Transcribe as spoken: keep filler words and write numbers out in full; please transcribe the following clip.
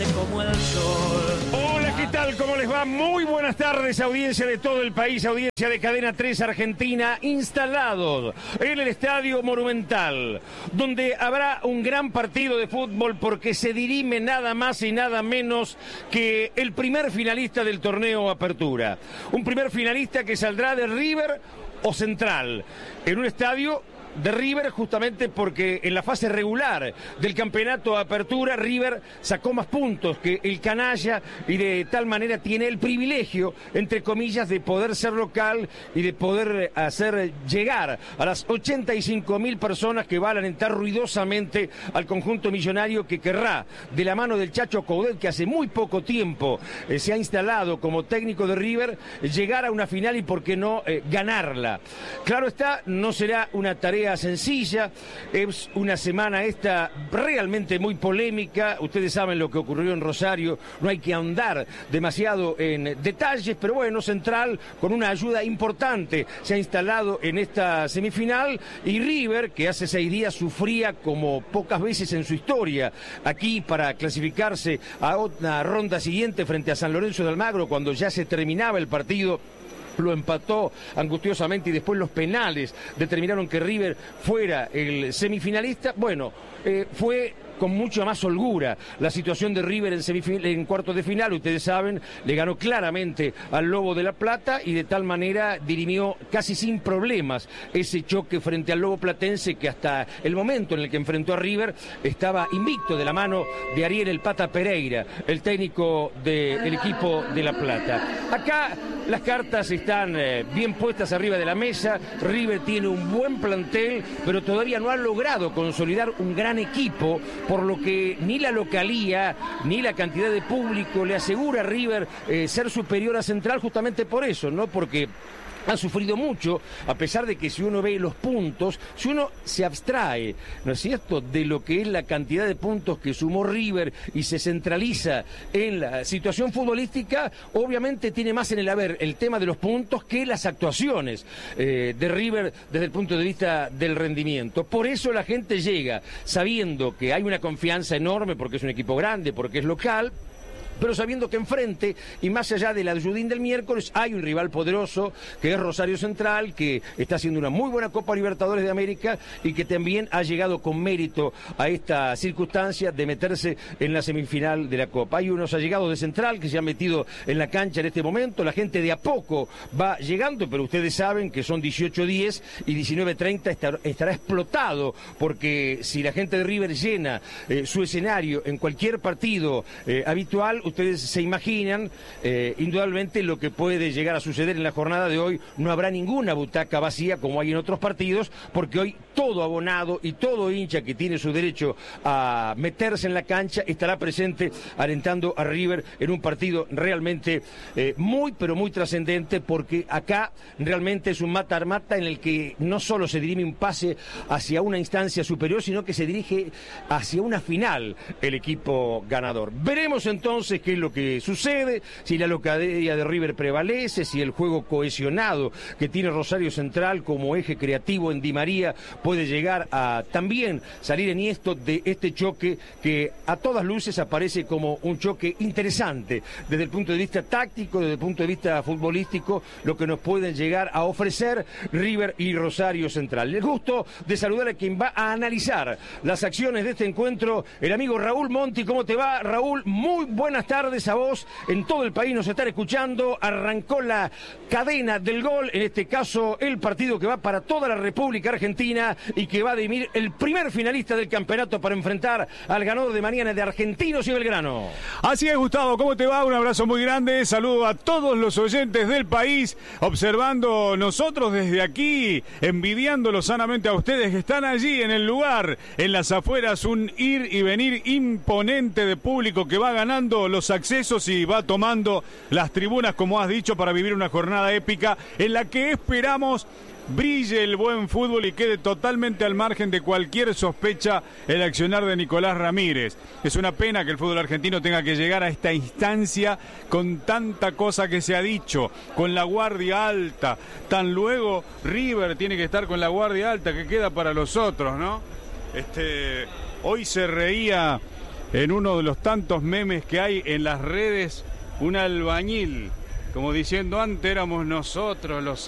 como el sol. Hola, ¿qué tal? ¿Cómo les va? Muy buenas tardes, audiencia de todo el país, audiencia de Cadena tres Argentina, instalados en el Estadio Monumental, donde habrá un gran partido de fútbol porque se dirime nada más y nada menos que el primer finalista del torneo Apertura. Un primer finalista que saldrá de River o Central, en un estadio de River, justamente porque en la fase regular del campeonato Apertura River sacó más puntos que el canalla y de tal manera tiene el privilegio, entre comillas, de poder ser local y de poder hacer llegar a las ochenta y cinco mil personas que van a alentar ruidosamente al conjunto millonario que querrá, de la mano del Chacho Coudet, que hace muy poco tiempo eh, se ha instalado como técnico de River, llegar a una final y por qué no eh, ganarla. Claro está, no será una tarea sencilla, es una semana esta realmente muy polémica. Ustedes saben lo que ocurrió en Rosario, no hay que ahondar demasiado en detalles, pero bueno, Central con una ayuda importante se ha instalado en esta semifinal, y River, que hace seis días sufría como pocas veces en su historia aquí para clasificarse a una ronda siguiente frente a San Lorenzo de Almagro, cuando ya se terminaba el partido, lo empató angustiosamente y después los penales determinaron que River fuera el semifinalista. Bueno, eh, fue con mucha más holgura la situación de River en, semifin- en cuartos de final. Ustedes saben, le ganó claramente al Lobo de la Plata y de tal manera dirimió casi sin problemas ese choque frente al Lobo Platense, que hasta el momento en el que enfrentó a River estaba invicto de la mano de Ariel El Pata Pereira, el técnico del equipo de La Plata. Acá las cartas están eh, bien puestas arriba de la mesa. River tiene un buen plantel, pero todavía no ha logrado consolidar un gran equipo, por lo que ni la localía ni la cantidad de público le asegura a River eh, ser superior a Central, justamente por eso, ¿no? Porque han sufrido mucho, a pesar de que si uno ve los puntos, si uno se abstrae, ¿no es cierto?, de lo que es la cantidad de puntos que sumó River y se centraliza en la situación futbolística, obviamente tiene más en el haber el tema de los puntos que las actuaciones eh, de River desde el punto de vista del rendimiento. Por eso la gente llega sabiendo que hay una confianza enorme, porque es un equipo grande, porque es local, pero sabiendo que enfrente, y más allá del ayudín del miércoles, hay un rival poderoso, que es Rosario Central, que está haciendo una muy buena Copa Libertadores de América y que también ha llegado con mérito a esta circunstancia de meterse en la semifinal de la Copa. Hay unos allegados de Central que se han metido en la cancha en este momento, la gente de a poco va llegando, pero ustedes saben que son dieciocho diez y diecinueve treinta estar, estará explotado, porque si la gente de River llena eh, su escenario en cualquier partido eh, habitual, ustedes se imaginan eh, indudablemente lo que puede llegar a suceder en la jornada de hoy. No habrá ninguna butaca vacía como hay en otros partidos, porque hoy todo abonado y todo hincha que tiene su derecho a meterse en la cancha estará presente alentando a River en un partido realmente eh, muy pero muy trascendente, porque acá realmente es un mata-mata en el que no solo se dirime un pase hacia una instancia superior, sino que se dirige hacia una final el equipo ganador. Veremos entonces qué es lo que sucede, si la localía de River prevalece, si el juego cohesionado que tiene Rosario Central como eje creativo en Di María puede llegar a también salir en esto de este choque que a todas luces aparece como un choque interesante desde el punto de vista táctico, desde el punto de vista futbolístico, lo que nos pueden llegar a ofrecer River y Rosario Central. El gusto de saludar a quien va a analizar las acciones de este encuentro, el amigo Raúl Monti. ¿Cómo te va, Raúl? Muy buenas tardes a vos. En todo el país nos están escuchando. Arrancó la cadena del gol, en este caso el partido que va para toda la República Argentina y que va a dirimir el primer finalista del campeonato para enfrentar al ganador de mañana de Argentinos y Belgrano. Así es, Gustavo, ¿cómo te va? Un abrazo muy grande, saludo a todos los oyentes del país, observando nosotros desde aquí, envidiándolos sanamente a ustedes que están allí en el lugar, en las afueras, un ir y venir imponente de público que va ganando los accesos y va tomando las tribunas, como has dicho, para vivir una jornada épica en la que esperamos brille el buen fútbol y quede totalmente al margen de cualquier sospecha el accionar de Nicolás Ramírez. Es una pena que el fútbol argentino tenga que llegar a esta instancia con tanta cosa que se ha dicho, con la guardia alta. Tan luego River tiene que estar con la guardia alta que queda para los otros, ¿no? Este, hoy se reía en uno de los tantos memes que hay en las redes, un albañil, como diciendo, antes éramos nosotros los